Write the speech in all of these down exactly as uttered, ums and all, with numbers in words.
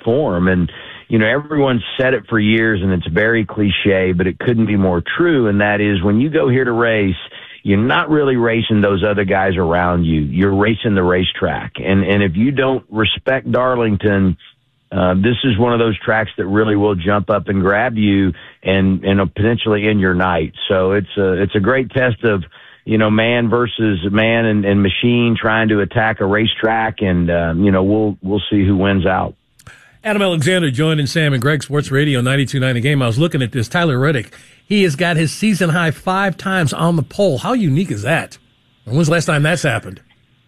form. And, you know, everyone's said it for years, and it's very cliche, but it couldn't be more true. And that is, when you go here to race, you're not really racing those other guys around you. You're racing the racetrack. And, and if you don't respect Darlington, uh, this is one of those tracks that really will jump up and grab you and, and potentially end your night. So it's a, it's a great test of, you know, man versus man and, and machine trying to attack a racetrack. And, um, you know, we'll, we'll see who wins out. Adam Alexander joining Sam and Greg, Sports Radio ninety-two point nine The Game. I was looking at this. Tyler Reddick, he has got his season high five times on the pole. How unique is that? And when's the last time that's happened?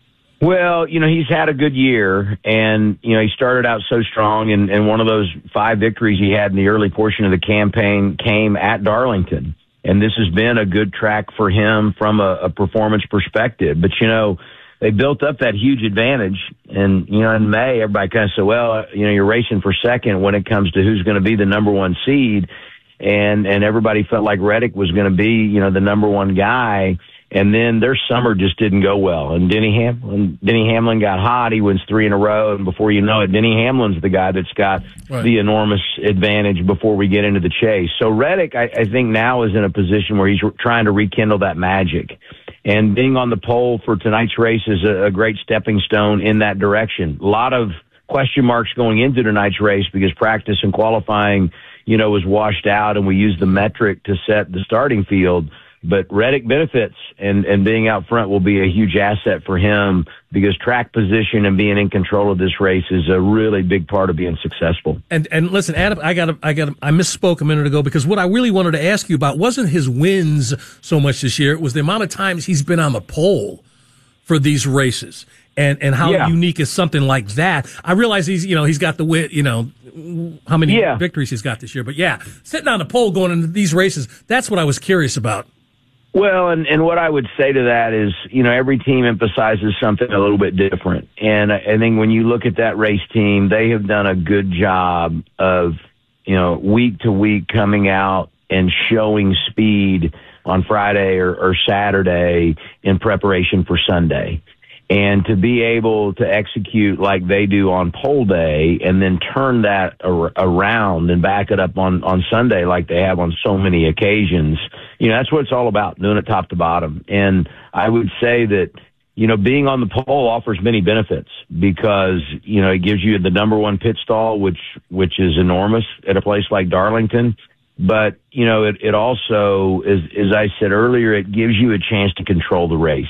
Well, you know, he's had a good year, and, you know, he started out so strong, and, and one of those five victories he had in the early portion of the campaign came at Darlington. And this has been a good track for him from a, a performance perspective. But, you know, they built up that huge advantage. And, you know, in May, everybody kind of said, well, you know, you're racing for second when it comes to who's going to be the number one seed. And, and everybody felt like Reddick was going to be, you know, the number one guy. And then their summer just didn't go well. And Denny Hamlin, Denny Hamlin got hot. He wins three in a row. And before you know it, Denny Hamlin's the guy that's got right. the enormous advantage before we get into the chase. So Reddick, I, I think now is in a position where he's trying to rekindle that magic. And being on the pole for tonight's race is a, a great stepping stone in that direction. A lot of question marks going into tonight's race because practice and qualifying, you know, was washed out, and we used the metric to set the starting field. But Reddick benefits, and, and being out front will be a huge asset for him because track position and being in control of this race is a really big part of being successful. And and listen, Adam, I got I got I misspoke a minute ago because what I really wanted to ask you about wasn't his wins so much this year; it was the amount of times he's been on the pole for these races, and and how yeah. unique is something like that. I realize he's you know he's got the win, you know. how many yeah. victories he's got this year, but yeah, sitting on the pole going into these races, that's what I was curious about. Well, and, and what I would say to that is, you know, every team emphasizes something a little bit different. And I think when you look at that race team, they have done a good job of, you know, week to week coming out and showing speed on Friday or, or Saturday in preparation for Sunday. And to be able to execute like they do on pole day and then turn that ar- around and back it up on, on Sunday like they have on so many occasions, you know, that's what it's all about, doing it top to bottom. And I would say that, you know, being on the pole offers many benefits because, you know, it gives you the number one pit stall, which, which is enormous at a place like Darlington. But, you know, it, it also, as, as I said earlier, it gives you a chance to control the race.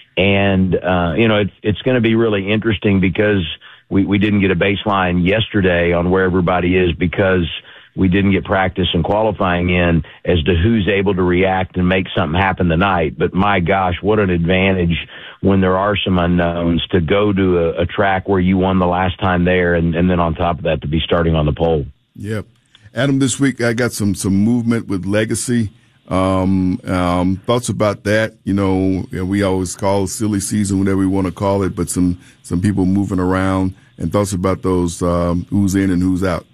And, uh, you know, it's, it's going to be really interesting because we, we didn't get a baseline yesterday on where everybody is because we didn't get practice and qualifying in as to who's able to react and make something happen tonight. But my gosh, what an advantage when there are some unknowns to go to a, a track where you won the last time there. And, and then on top of that, to be starting on the pole. Yep. Adam, this week I got some, some movement with Legacy. Um, um, thoughts about that? You know, we always call it silly season, whatever we want to call it, but some, some people moving around, and thoughts about those, um, who's in and who's out.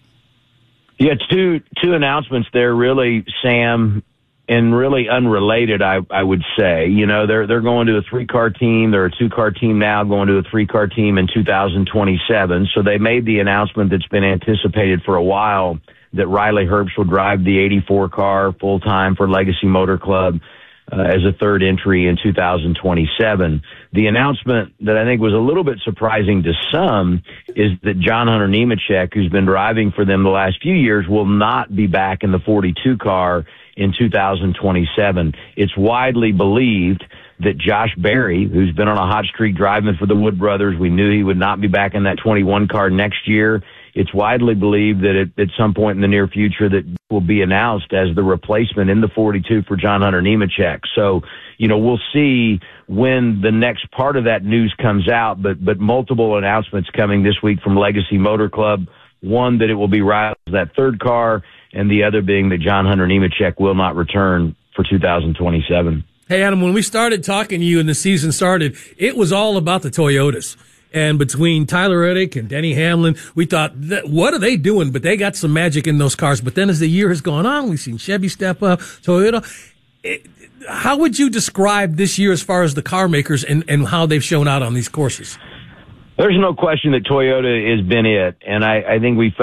Yeah, two, two announcements there really, Sam, and really unrelated, I, I would say. You know, they're, they're going to a three car team. They're a two car team now, going to a three car team in two thousand twenty-seven. So they made the announcement that's been anticipated for a while that Riley Herbst will drive the eighty-four car full-time for Legacy Motor Club uh, as a third entry in two thousand twenty-seven. The announcement that I think was a little bit surprising to some is that John Hunter Nemechek, who's been driving for them the last few years, will not be back in the forty-two car in two thousand twenty-seven. It's widely believed that Josh Berry, who's been on a hot streak driving for the Wood Brothers, we knew he would not be back in that twenty-one car next year. It's widely believed that at, at some point in the near future that will be announced as the replacement in the forty-two for John Hunter Nemechek. So, you know, we'll see when the next part of that news comes out, but, but multiple announcements coming this week from Legacy Motor Club. One, that it will be Riley's that third car, and the other being that John Hunter Nemechek will not return for two thousand twenty-seven. Hey, Adam, when we started talking to you and the season started, it was all about the Toyotas. And between Tyler Reddick and Denny Hamlin, we thought, what are they doing? But they got some magic in those cars. But then as the year has gone on, we've seen Chevy step up, Toyota. It, how would you describe this year as far as the car makers and, and how they've shown out on these courses? There's no question that Toyota has been it. And I, I think we